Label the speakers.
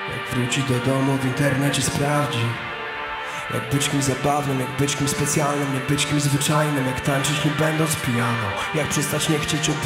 Speaker 1: Jak wróci do domu, w internecie sprawdzi. Jak być kimś zabawnym, jak być kimś specjalnym, jak być kimś zwyczajnym. Jak tańczyć nie będąc pijaną, jak przestać nie chcieć